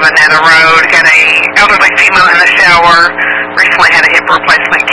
Manetta Road. Got a elderly female in the shower. Recently had a hip replacement